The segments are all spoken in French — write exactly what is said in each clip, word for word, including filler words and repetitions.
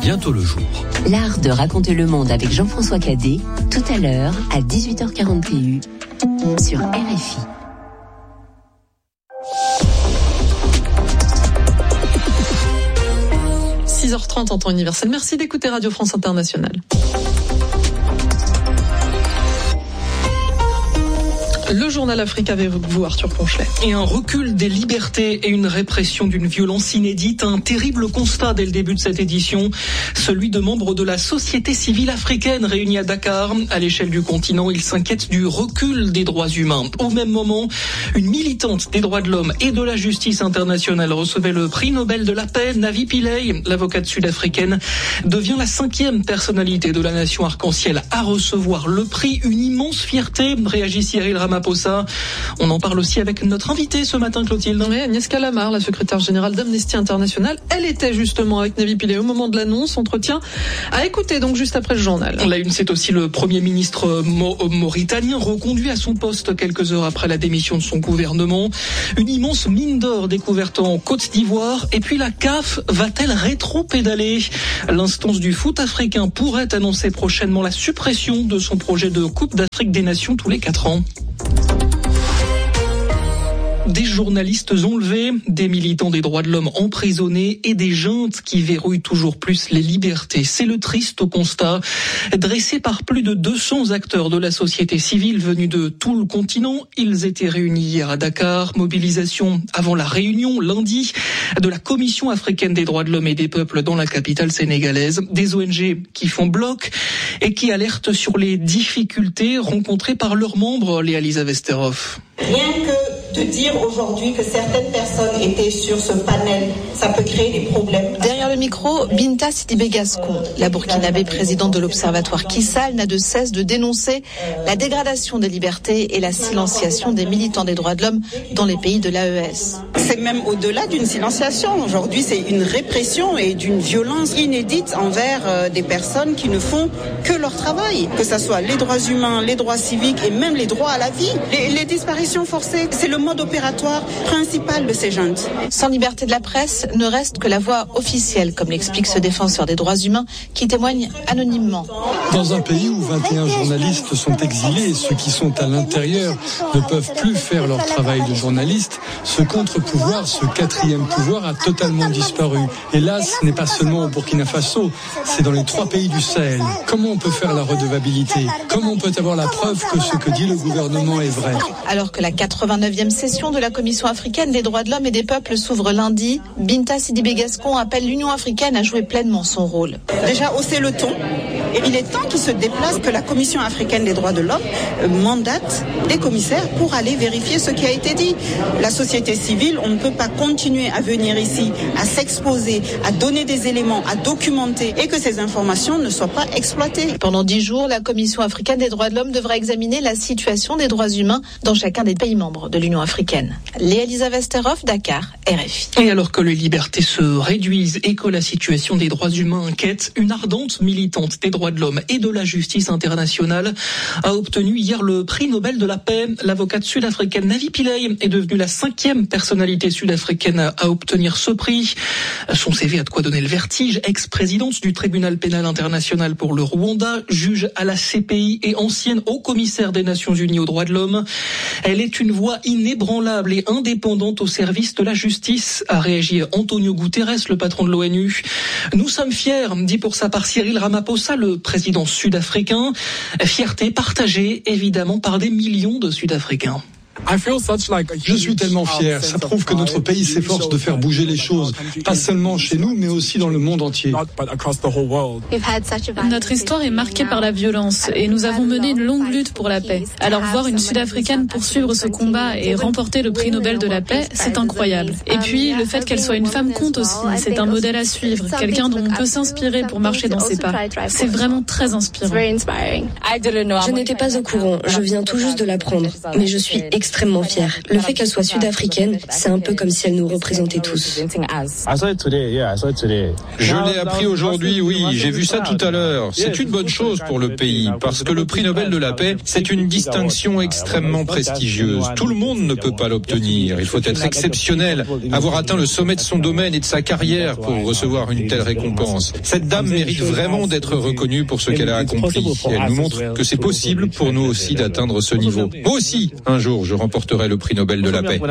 bientôt le jour. L'art de raconter le monde avec Jean-François Cadet, tout à l'heure à dix-huit heures quarante sur R F I. six heures trente en temps universel. Merci d'écouter Radio France Internationale. Le journal Afrique avec vous, Arthur Ponchelet. Et un recul des libertés et une répression d'une violence inédite. Un terrible constat dès le début de cette édition. Celui de membres de la société civile africaine réunis à Dakar. À l'échelle du continent, ils s'inquiètent du recul des droits humains. Au même moment, une militante des droits de l'homme et de la justice internationale recevait le prix Nobel de la paix. Navi Pillay, l'avocate sud-africaine, devient la cinquième personnalité de la nation arc-en-ciel à recevoir le prix. Une immense fierté, réagit Cyril Ramaphosa. On en parle aussi avec notre invitée ce matin, Clotilde. Oui, Agnès Calamard, la secrétaire générale d'Amnesty International. Elle était justement avec Navi Pillay au moment de l'annonce. Entretien à écouter donc juste après le journal. La une, c'est aussi le Premier ministre mauritanien reconduit à son poste quelques heures après la démission de son gouvernement. Une immense mine d'or découverte en Côte d'Ivoire. Et puis la C A F va-t-elle rétro-pédaler ? L'instance du foot africain pourrait annoncer prochainement la suppression de son projet de Coupe d'Afrique des Nations tous les quatre ans. Des journalistes enlevés, des militants des droits de l'homme emprisonnés et des juntes qui verrouillent toujours plus les libertés. C'est le triste constat dressé par plus de deux cents acteurs de la société civile venus de tout le continent. Ils étaient réunis hier à Dakar. Mobilisation avant la réunion lundi de la Commission africaine des droits de l'homme et des peuples dans la capitale sénégalaise. Des O N G qui font bloc et qui alertent sur les difficultés rencontrées par leurs membres. Léa Lisa Vesterhoff. Rien que de dire aujourd'hui que certaines personnes étaient sur ce panel, ça peut créer des problèmes. Derrière le micro, Binta Sidibé Gascon, la Burkinabé présidente de l'Observatoire Kissal, n'a de cesse de dénoncer la dégradation des libertés et la silenciation des militants des droits de l'homme dans les pays de l'A E S. C'est même au-delà d'une silenciation. Aujourd'hui, c'est une répression et d'une violence inédite envers des personnes qui ne font que leur travail. Que ce soit les droits humains, les droits civiques et même les droits à la vie. Les, les disparitions forcées, c'est le mode opératoire principal de ces juntes. Sans liberté de la presse, ne reste que la voix officielle, comme l'explique ce défenseur des droits humains qui témoigne anonymement. Dans un pays où vingt et un journalistes sont exilés et ceux qui sont à l'intérieur ne peuvent plus faire leur travail de journaliste, ce contre-pouvoir, ce quatrième pouvoir a totalement disparu. Et là, ce n'est pas seulement au Burkina Faso, c'est dans les trois pays du Sahel. Comment on peut faire la redevabilité ? Comment on peut avoir la preuve que ce que dit le gouvernement est vrai ? Alors que la quatre-vingt-neuvième session de la Commission africaine des droits de l'homme et des peuples s'ouvre lundi, Binta Sidibé Gascon appelle l'Union africaine à jouer pleinement son rôle. Déjà hausser le ton. Et il est temps qu'il se déplace, que la Commission africaine des droits de l'homme mandate des commissaires pour aller vérifier ce qui a été dit. La société civile, on ne peut pas continuer à venir ici, à s'exposer, à donner des éléments, à documenter et que ces informations ne soient pas exploitées. Pendant dix jours, la Commission africaine des droits de l'homme devra examiner la situation des droits humains dans chacun des pays membres de l'Union africaine. Léa Lisa Vesterhoff, Dakar, R F I. Et alors que les libertés se réduisent et que la situation des droits humains inquiète, une ardente militante des droits de l'homme et de la justice internationale a obtenu hier le prix Nobel de la paix. L'avocate sud-africaine Navi Pillay est devenue la cinquième personnalité sud-africaine à obtenir ce prix. Son C V a de quoi donner le vertige. Ex-présidente du tribunal pénal international pour le Rwanda, juge à la C P I et ancienne haut-commissaire des Nations Unies aux droits de l'homme. Elle est une voix inébranlable et indépendante au service de la justice, a réagi Antonio Guterres, le patron de l'ONU. Nous sommes fiers, dit pour sa part Cyril Ramaphosa, le président sud-africain. Fierté partagée, évidemment, par des millions de Sud-Africains. Je suis tellement fier. Ça prouve que notre pays s'efforce de faire bouger les choses, pas seulement chez nous, mais aussi dans le monde entier. Notre histoire est marquée par la violence et nous avons mené une longue lutte pour la paix. Alors voir une Sud-Africaine poursuivre ce combat et remporter le prix Nobel de la paix, c'est incroyable. Et puis, le fait qu'elle soit une femme compte aussi. C'est un modèle à suivre, quelqu'un dont on peut s'inspirer pour marcher dans ses pas. C'est vraiment très inspirant. Je n'étais pas au courant, je viens tout juste de l'apprendre, mais je suis extrêmement extrêmement fière. Le fait qu'elle soit sud-africaine, c'est un peu comme si elle nous représentait tous. Je l'ai appris aujourd'hui, oui, j'ai vu ça tout à l'heure. C'est une bonne chose pour le pays, parce que le prix Nobel de la paix, c'est une distinction extrêmement prestigieuse. Tout le monde ne peut pas l'obtenir. Il faut être exceptionnel, avoir atteint le sommet de son domaine et de sa carrière pour recevoir une telle récompense. Cette dame mérite vraiment d'être reconnue pour ce qu'elle a accompli. Et elle nous montre que c'est possible pour nous aussi d'atteindre ce niveau. Moi aussi, un jour, je remporterai le prix Nobel de la paix.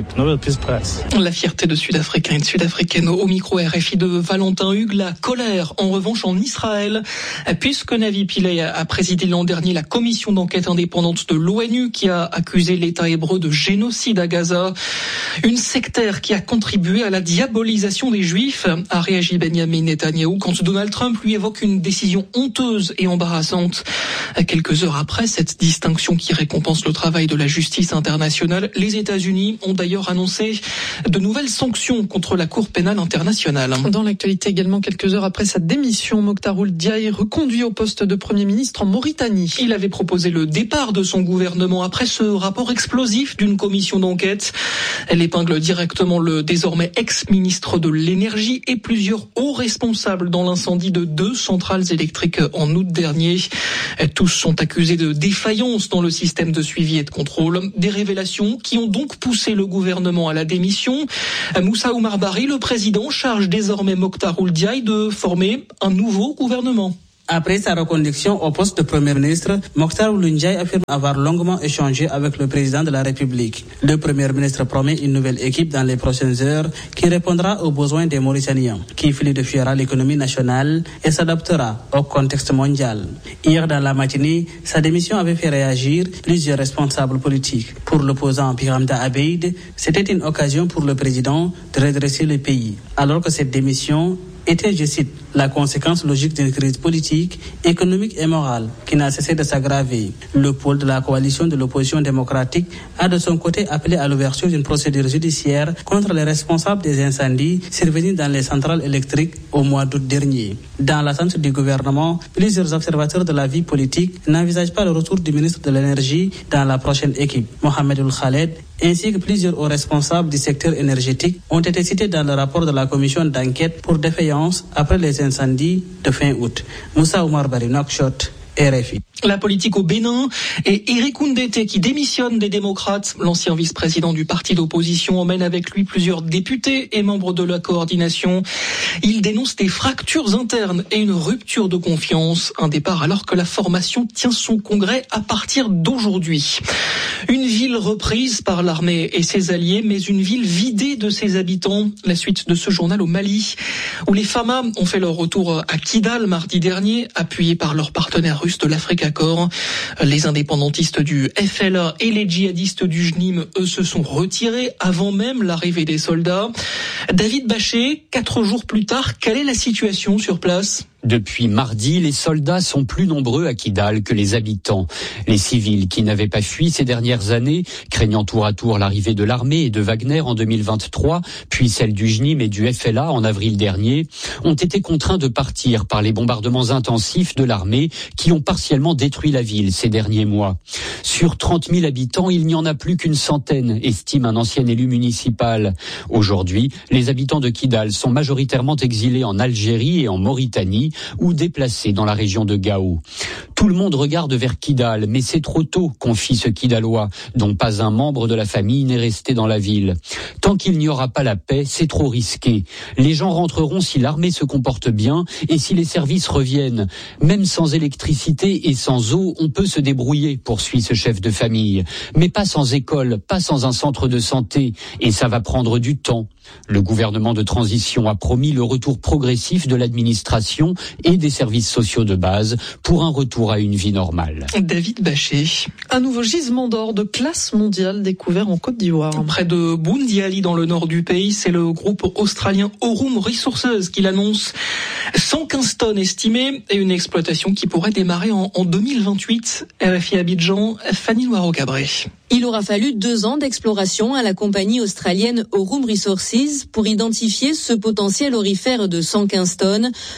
La fierté de Sud-Africains et de Sud-Africaines au micro R F I de Valentin Hugues. La colère, en revanche, en Israël, puisque Navi Pillay a présidé l'an dernier la commission d'enquête indépendante de l'ONU qui a accusé l'État hébreu de génocide à Gaza. Une sectaire qui a contribué à la diabolisation des Juifs, a réagi Benjamin Netanyahou quand Donald Trump lui évoque une décision honteuse et embarrassante. Quelques heures après cette distinction qui récompense le travail de la justice internationale, les États-Unis ont d'ailleurs annoncé de nouvelles sanctions contre la Cour pénale internationale. Dans l'actualité également, quelques heures après sa démission, Mokhtar Ould Diaye reconduit au poste de Premier ministre en Mauritanie. Il avait proposé le départ de son gouvernement après ce rapport explosif d'une commission d'enquête. Elle épingle directement le désormais ex-ministre de l'énergie et plusieurs hauts responsables dans l'incendie de deux centrales électriques en août dernier. Tous sont accusés de défaillance dans le système de suivi et de contrôle. Des révélations qui ont donc poussé le gouvernement à la démission. Moussa Oumar Barry, le président, charge désormais Mokhtar Ould Diaye de former un nouveau gouvernement. Après sa reconduction au poste de Premier ministre, Mokhtar Ould Diaye affirme avoir longuement échangé avec le président de la République. Le Premier ministre promet une nouvelle équipe dans les prochaines heures qui répondra aux besoins des Mauritaniens, qui fluidifiera l'économie nationale et s'adaptera au contexte mondial. Hier dans la matinée, sa démission avait fait réagir plusieurs responsables politiques. Pour l'opposant Biramda Abeid, c'était une occasion pour le président de redresser le pays, alors que cette démission était, je cite, la conséquence logique d'une crise politique, économique et morale qui n'a cessé de s'aggraver. Le pôle de la coalition de l'opposition démocratique a de son côté appelé à l'ouverture d'une procédure judiciaire contre les responsables des incendies survenus dans les centrales électriques au mois d'août dernier. Dans l'attente du gouvernement, plusieurs observateurs de la vie politique n'envisagent pas le retour du ministre de l'énergie dans la prochaine équipe. Mohamed Ould Khaled ainsi que plusieurs hauts responsables du secteur énergétique ont été cités dans le rapport de la commission d'enquête pour défaillance après les incendies de fin août. Moussa Oumar Barry, Nouakchott, R F I. La politique au Bénin et Éric Koundété qui démissionne des démocrates. L'ancien vice-président du parti d'opposition emmène avec lui plusieurs députés et membres de la coordination. Il dénonce des fractures internes et une rupture de confiance. Un départ alors que la formation tient son congrès à partir d'aujourd'hui. Une ville reprise par l'armée et ses alliés, mais une ville vidée de ses habitants. La suite de ce journal au Mali, où les Fama ont fait leur retour à Kidal mardi dernier, appuyés par leurs partenaires russes de l'Afrique Accord. Les indépendantistes du F L A et les djihadistes du J N I M, eux, se sont retirés avant même l'arrivée des soldats. David Bachet, quatre jours plus tard, quelle est la situation sur place ? Depuis mardi, les soldats sont plus nombreux à Kidal que les habitants. Les civils qui n'avaient pas fui ces dernières années, craignant tour à tour l'arrivée de l'armée et de Wagner en deux mille vingt-trois, puis celle du J N I M et du F L A en avril dernier, ont été contraints de partir par les bombardements intensifs de l'armée qui ont partiellement détruit la ville ces derniers mois. Sur trente mille habitants, il n'y en a plus qu'une centaine, estime un ancien élu municipal. Aujourd'hui, les habitants de Kidal sont majoritairement exilés en Algérie et en Mauritanie, ou déplacés dans la région de Gao. Tout le monde regarde vers Kidal, mais c'est trop tôt, confie ce Kidalois, dont pas un membre de la famille n'est resté dans la ville. Tant qu'il n'y aura pas la paix, c'est trop risqué. Les gens rentreront si l'armée se comporte bien et si les services reviennent. Même sans électricité et sans eau, on peut se débrouiller, poursuit ce chef de famille. Mais pas sans école, pas sans un centre de santé, et ça va prendre du temps. Le gouvernement de transition a promis le retour progressif de l'administration et des services sociaux de base pour un retour à une vie normale. David Bachet. Un nouveau gisement d'or de classe mondiale découvert en Côte d'Ivoire. Près de Boundiali, dans le nord du pays, c'est le groupe australien Aurum Resources qui l'annonce. cent quinze tonnes estimées et une exploitation qui pourrait démarrer en, en deux mille vingt-huit. R F I Abidjan, Fanny Noiro-Cabré. Il aura fallu deux ans d'exploration à la compagnie australienne Aurum Resources pour identifier ce potentiel aurifère de cent quinze tonnes, faisant de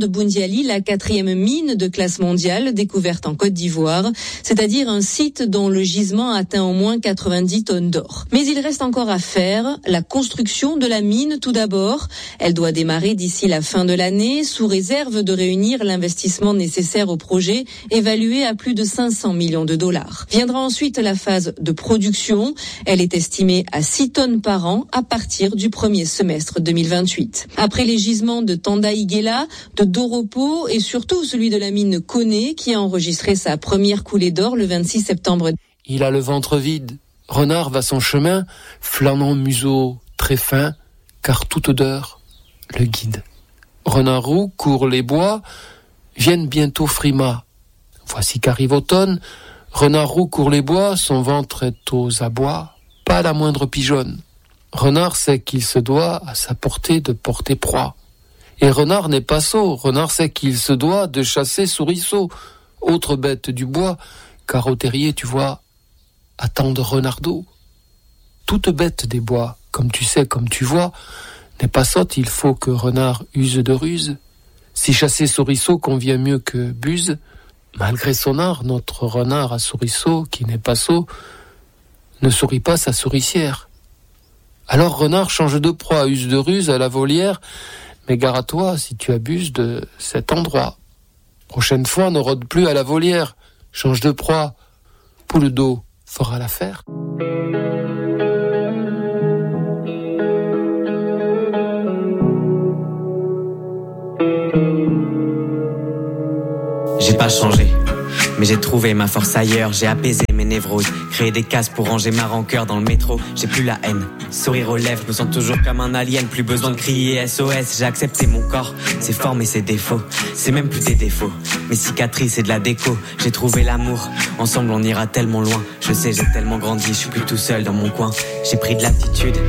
de Boundiali, la quatrième mine de classe mondiale découverte en Côte d'Ivoire, c'est-à-dire un site dont le gisement atteint au moins quatre-vingt-dix tonnes d'or. Mais il reste encore à faire. La construction de la mine tout d'abord. Elle doit démarrer d'ici la fin de l'année, sous réserve de réunir l'investissement nécessaire au projet, évalué à plus de cinq cents millions de dollars. Viendra ensuite la phase de production. Elle est estimée à six tonnes par an à partir du premier semestre deux mille vingt-huit. Après les gisements de Tanda-Iguela, de Doropo et surtout celui de la mine Koné qui a enregistré sa première coulée d'or le vingt-six septembre. Il a le ventre vide. Renard va son chemin, flânant museau très fin, car toute odeur le guide. Renard roux court les bois, viennent bientôt frimas. Voici qu'arrive automne, Renard roux court les bois, son ventre est aux abois, pas la moindre pigeonne. Renard sait qu'il se doit à sa portée de porter proie. Et Renard n'est pas sot, Renard sait qu'il se doit de chasser souriceau, autre bête du bois, car au terrier, tu vois, attendent renardeau. Toute bête des bois, comme tu sais, comme tu vois, n'est pas sotte, il faut que Renard use de ruse. Si chasser souriceau convient mieux que buse, malgré son art, notre renard à souriceau, qui n'est pas sot, ne sourit pas sa souricière. Alors Renard change de proie, use de ruse à la volière, mais gare à toi si tu abuses de cet endroit. Prochaine fois, ne rôde plus à la volière, change de proie, poule d'eau fera l'affaire. J'ai pas changé, mais j'ai trouvé ma force ailleurs. J'ai apaisé mes névroses, créé des cases pour ranger ma rancœur dans le métro. J'ai plus la haine, sourire aux lèvres, je me sens toujours comme un alien. Plus besoin de crier S O S, j'ai accepté mon corps, ses formes et ses défauts. C'est même plus des défauts, mes cicatrices c'est de la déco. J'ai trouvé l'amour, ensemble on ira tellement loin. Je sais j'ai tellement grandi, je suis plus tout seul dans mon coin. J'ai pris de l'attitude.